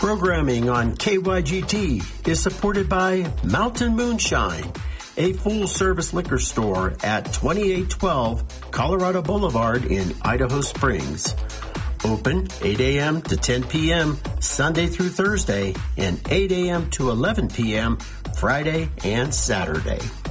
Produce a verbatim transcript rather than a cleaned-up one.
Programming on K Y G T is supported by Mountain Moonshine, a full-service liquor store at twenty-eight twelve Colorado Boulevard in Idaho Springs. Open eight a.m. to ten p.m. Sunday through Thursday and eight a.m. to eleven p.m. Friday and Saturday.